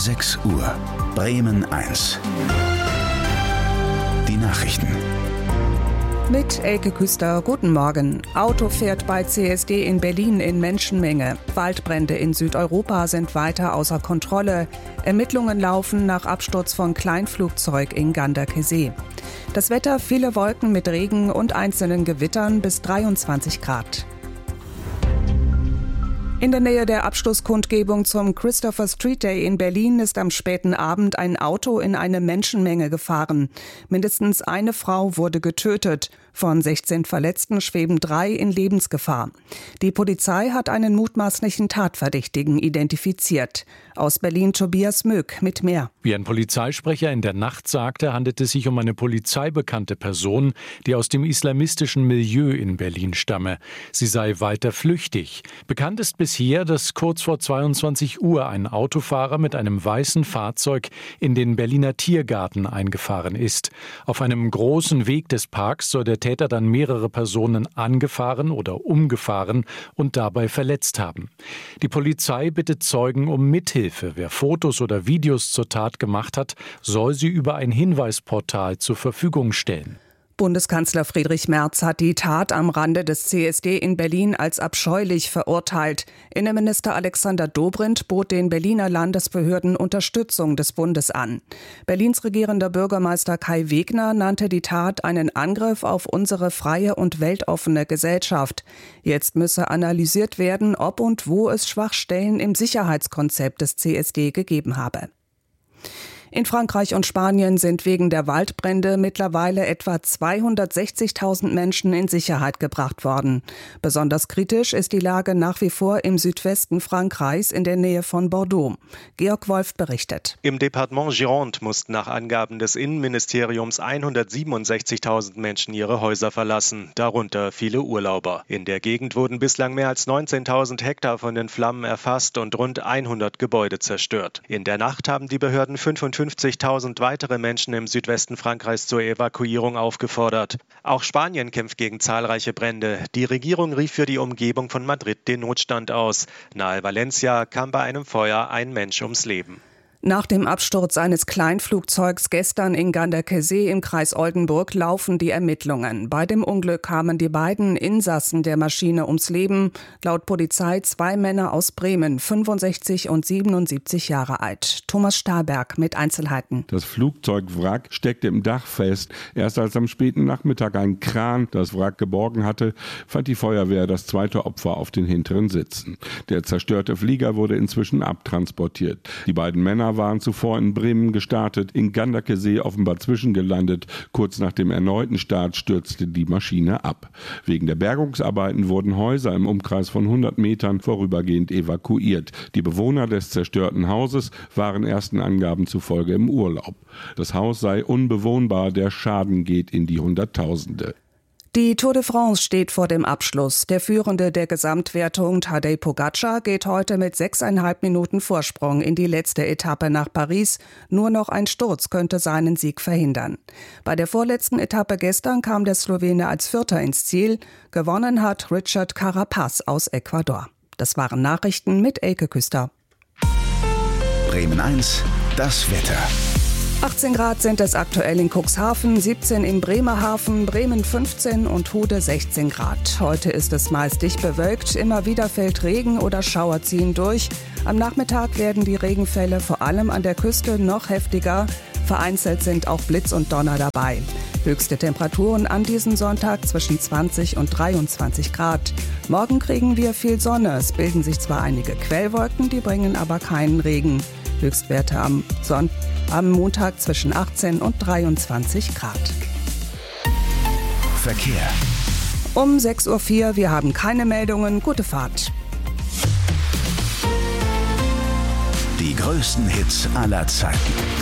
6 Uhr. Bremen 1. Die Nachrichten. Mit Elke Küster, guten Morgen. Auto fährt bei CSD in Berlin in Menschenmenge. Waldbrände in Südeuropa sind weiter außer Kontrolle. Ermittlungen laufen nach Absturz von Kleinflugzeug in Ganderkesee. Das Wetter, viele Wolken mit Regen und einzelnen Gewittern bis 23 Grad. In der Nähe der Abschlusskundgebung zum Christopher Street Day in Berlin ist am späten Abend ein Auto in eine Menschenmenge gefahren. Mindestens eine Frau wurde getötet. Von 16 Verletzten schweben 3 in Lebensgefahr. Die Polizei hat einen mutmaßlichen Tatverdächtigen identifiziert. Aus Berlin Tobias Möck mit mehr. Wie ein Polizeisprecher in der Nacht sagte, handelt es sich um eine polizeibekannte Person, die aus dem islamistischen Milieu in Berlin stamme. Sie sei weiter flüchtig. Bekannt ist bisher, dass kurz vor 22 Uhr ein Autofahrer mit einem weißen Fahrzeug in den Berliner Tiergarten eingefahren ist. Auf einem großen Weg des Parks soll der Täter dann mehrere Personen angefahren oder umgefahren und dabei verletzt haben. Die Polizei bittet Zeugen um Mithilfe. Wer Fotos oder Videos zur Tat gemacht hat, soll sie über ein Hinweisportal zur Verfügung stellen. Bundeskanzler Friedrich Merz hat die Tat am Rande des CSD in Berlin als abscheulich verurteilt. Innenminister Alexander Dobrindt bot den Berliner Landesbehörden Unterstützung des Bundes an. Berlins regierender Bürgermeister Kai Wegner nannte die Tat einen Angriff auf unsere freie und weltoffene Gesellschaft. Jetzt müsse analysiert werden, ob und wo es Schwachstellen im Sicherheitskonzept des CSD gegeben habe. In Frankreich und Spanien sind wegen der Waldbrände mittlerweile etwa 260.000 Menschen in Sicherheit gebracht worden. Besonders kritisch ist die Lage nach wie vor im Südwesten Frankreichs in der Nähe von Bordeaux. Georg Wolf berichtet. Im Departement Gironde mussten nach Angaben des Innenministeriums 167.000 Menschen ihre Häuser verlassen, darunter viele Urlauber. In der Gegend wurden bislang mehr als 19.000 Hektar von den Flammen erfasst und rund 100 Gebäude zerstört. In der Nacht haben die Behörden 55.000 weitere Menschen im Südwesten Frankreichs zur Evakuierung aufgefordert. Auch Spanien kämpft gegen zahlreiche Brände. Die Regierung rief für die Umgebung von Madrid den Notstand aus. Nahe Valencia kam bei einem Feuer ein Mensch ums Leben. Nach dem Absturz eines Kleinflugzeugs gestern in Ganderkesee im Kreis Oldenburg laufen die Ermittlungen. Bei dem Unglück kamen die beiden Insassen der Maschine ums Leben. Laut Polizei 2 Männer aus Bremen, 65 und 77 Jahre alt. Thomas Stahlberg mit Einzelheiten. Das Flugzeugwrack steckte im Dach fest. Erst als am späten Nachmittag ein Kran das Wrack geborgen hatte, fand die Feuerwehr das zweite Opfer auf den hinteren Sitzen. Der zerstörte Flieger wurde inzwischen abtransportiert. Die beiden Männer waren zuvor in Bremen gestartet, in Ganderkesee offenbar zwischengelandet. Kurz nach dem erneuten Start stürzte die Maschine ab. Wegen der Bergungsarbeiten wurden Häuser im Umkreis von 100 Metern vorübergehend evakuiert. Die Bewohner des zerstörten Hauses waren ersten Angaben zufolge im Urlaub. Das Haus sei unbewohnbar, der Schaden geht in die Hunderttausende. Die Tour de France steht vor dem Abschluss. Der Führende der Gesamtwertung, Tadej Pogačar, geht heute mit 6,5 Minuten Vorsprung in die letzte Etappe nach Paris. Nur noch ein Sturz könnte seinen Sieg verhindern. Bei der vorletzten Etappe gestern kam der Slowene als Vierter ins Ziel. Gewonnen hat Richard Carapaz aus Ecuador. Das waren Nachrichten mit Elke Küster. Bremen 1, das Wetter. 18 Grad sind es aktuell in Cuxhaven, 17 in Bremerhaven, Bremen 15 und Hude 16 Grad. Heute ist es meist dicht bewölkt, immer wieder fällt Regen oder Schauer ziehen durch. Am Nachmittag werden die Regenfälle vor allem an der Küste noch heftiger. Vereinzelt sind auch Blitz und Donner dabei. Höchste Temperaturen an diesem Sonntag zwischen 20 und 23 Grad. Morgen kriegen wir viel Sonne. Es bilden sich zwar einige Quellwolken, die bringen aber keinen Regen. Höchstwerte am Montag zwischen 18 und 23 Grad. Verkehr. Um 6.04 Uhr, wir haben keine Meldungen. Gute Fahrt. Die größten Hits aller Zeiten.